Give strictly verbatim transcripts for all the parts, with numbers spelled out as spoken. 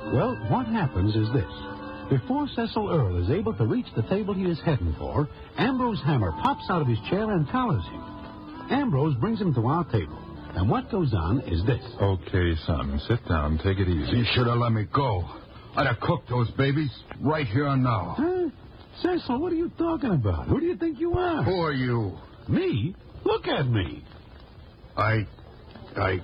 Well, what happens is this. Before Cecil Earle is able to reach the table he is heading for, Ambrose Hammer pops out of his chair and collars him. Ambrose brings him to our table. And what goes on is this. Okay, son, sit down. Take it easy. You should have let me go. I'd have cooked those babies right here and now. Huh? Cecil, what are you talking about? Who do you think you are? Who are you? Me? Look at me. I... I...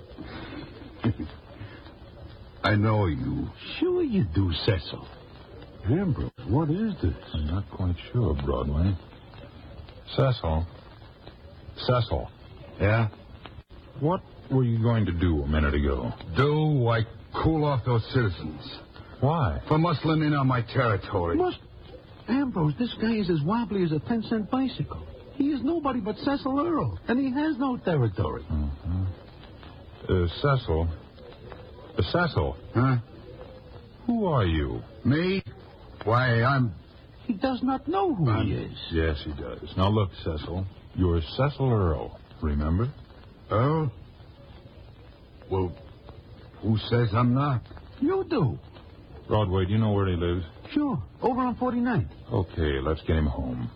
I know you. Sure you do, Cecil. Ambrose, what is this? I'm not quite sure, Broadway. Cecil. Cecil. Yeah? What were you going to do a minute ago? Do? Why, cool off those citizens. Why? For muscling in on my territory. Must... Ambrose, this guy is as wobbly as a ten-cent bicycle. He is nobody but Cecil Earle, and he has no territory. Mm-hmm. Uh, Cecil. Uh, Cecil. Huh? Who are you? Me? Why, I'm... He does not know who I'm... he is. Yes, he does. Now, look, Cecil. You're Cecil Earle, remember? Earle? Well, who says I'm not? You do. Broadway, do you know where he lives? Sure. Over on forty-ninth. Okay, let's get him home.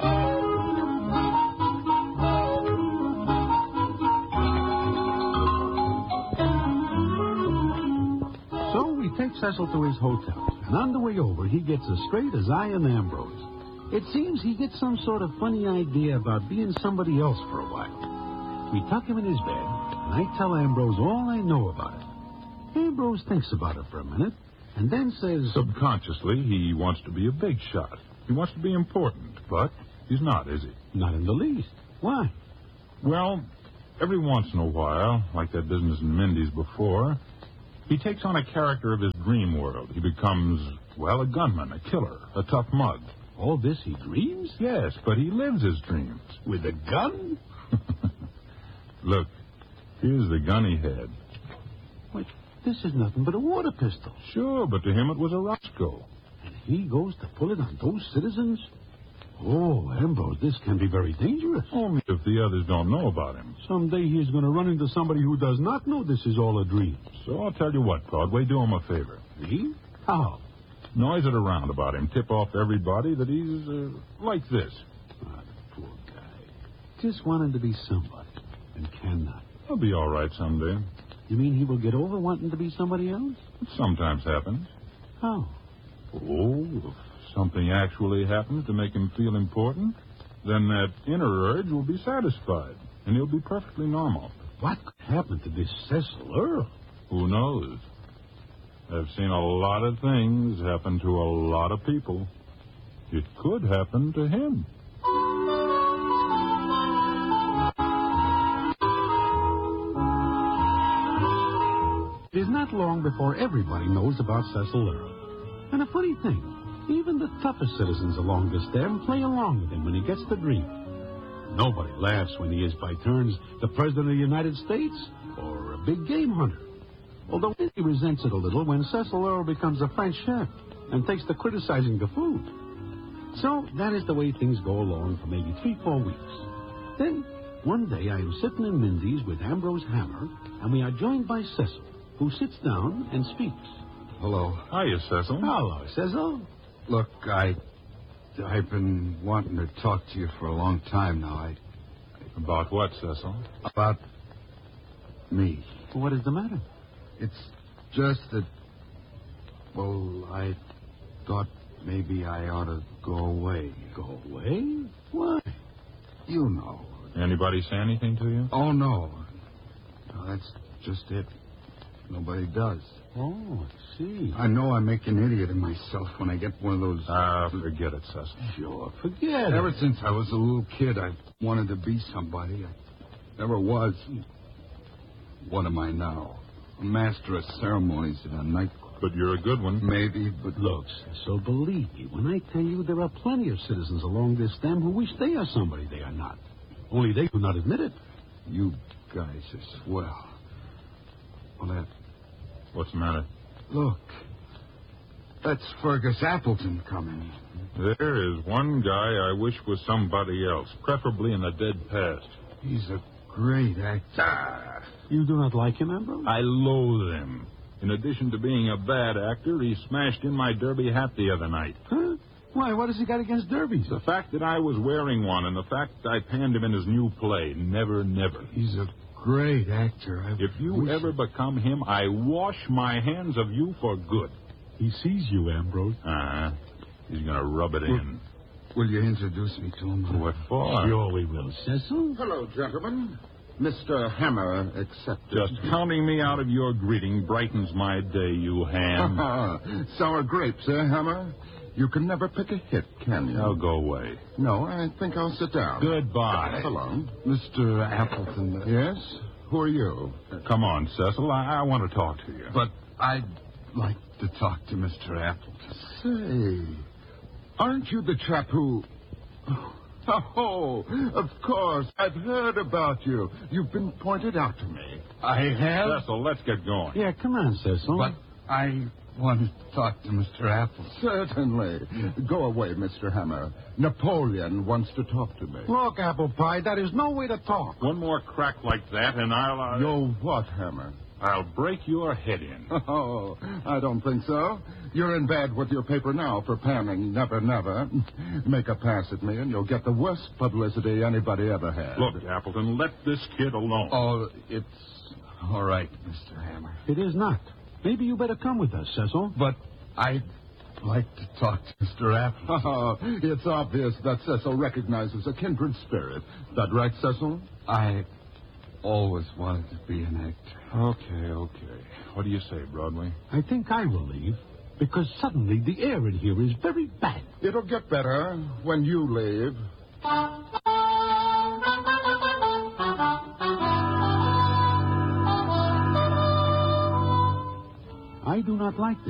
So we take Cecil to his hotel, and on the way over, he gets as straight as I am Ambrose. It seems he gets some sort of funny idea about being somebody else for a while. We tuck him in his bed, and I tell Ambrose all I know about it. Ambrose thinks about it for a minute, and then says... Subconsciously, he wants to be a big shot. He wants to be important, but he's not, is he? Not in the least. Why? Well, every once in a while, like that business in Mindy's before, he takes on a character of his dream world. He becomes, well, a gunman, a killer, a tough mug. All this he dreams? Yes, but he lives his dreams. With a gun? Look, here's the gun he had. Wait, this is nothing but a water pistol. Sure, but to him it was a Roscoe. And he goes to pull it on those citizens? Oh, Ambrose, this can be very dangerous. Only if the others don't know about him. Someday he is going to run into somebody who does not know this is all a dream. So I'll tell you what, Broadway, do him a favor. Me? How? Noise it around about him. Tip off everybody that he's uh, like this. Ah, the poor guy. Just wanted to be somebody, and cannot. He'll be all right someday. You mean he will get over wanting to be somebody else? It sometimes happens. How? Oh, if something actually happens to make him feel important, then that inner urge will be satisfied, and he'll be perfectly normal. What could happen to this Cecil Earle? Who knows? I've seen a lot of things happen to a lot of people. It could happen to him. It is not long before everybody knows about Cecil Earle. And a funny thing, even the toughest citizens along this dam play along with him when he gets the dream. Nobody laughs when he is by turns the President of the United States or a big game hunter. Although he resents it a little when Cecil Earle becomes a French chef and takes to criticizing the food. So that is the way things go along for maybe three, four weeks. Then, one day I am sitting in Mindy's with Ambrose Hammer, and we are joined by Cecil, who sits down and speaks. Hello. Hiya, Cecil. Hello, Cecil. Look, I... I've been wanting to talk to you for a long time now. I... About what, Cecil? About... me. What is the matter? It's just that... Well, I thought maybe I ought to go away. Go away? Why? You know. Anybody say anything to you? Oh, no. No, that's just it. Nobody does. Oh, I see. I know I make an idiot of myself when I get one of those... Ah, forget it, Cecil. Sure, forget it. Ever since I was a little kid, I wanted to be somebody. I never was. What am I now? A master of ceremonies in a nightclub. But you're a good one. Maybe, but... Look, so believe me, when I tell you there are plenty of citizens along this dam who wish they are somebody they are not. Only they do not admit it. You guys are swell. Well, that... What's the matter? Look. That's Fergus Appleton coming. There is one guy I wish was somebody else, preferably in the dead past. He's a great actor. Ah, You do not like him, Ambrose? I loathe him. In addition to being a bad actor, he smashed in my derby hat the other night. Huh? Why, what has he got against derbies? The fact that I was wearing one and the fact I panned him in his new play, Never Never. He's a great actor. I If you wish- ever become him, I wash my hands of you for good. He sees you, Ambrose. Uh-huh. He's going to rub it in. Will you introduce me to him? What for? Sure we will, Cecil. Hello, gentlemen. Mister Hammer accepted. Just counting me out of your greeting brightens my day, you ham. Sour grapes, eh, Hammer? You can never pick a hit, can you? Now go away. No, I think I'll sit down. Goodbye. So long. Mister Appleton. uh, Yes? Who are you? Come on, Cecil. I, I want to talk to you. But I'd like to talk to Mister Appleton. Say, aren't you the chap who... Oh, of course. I've heard about you. You've been pointed out to me. I have, Cecil, let's get going. Yeah, come on, Cecil. but I want to talk to Mister Appleton. Certainly. Go away, Mister Hammer. Napoleon wants to talk to me. Look, Apple Pie, that is no way to talk. One more crack like that, and I'll... Uh, You'll what, Hammer? I'll break your head in. Oh, I don't think so. You're in bed with your paper now for panning Never Never. Make a pass at me and you'll get the worst publicity anybody ever had. Look, Appleton, let this kid alone. Oh, it's all right, Mister Hammer. It is not. Maybe you better come with us, Cecil. But I'd like to talk to Mister Appleton. Oh, it's obvious that Cecil recognizes a kindred spirit. That right, Cecil? I always wanted to be an actor. Okay, okay. What do you say, Broadway? I think I will leave, because suddenly the air in here is very bad. It'll get better when you leave. I do not like this.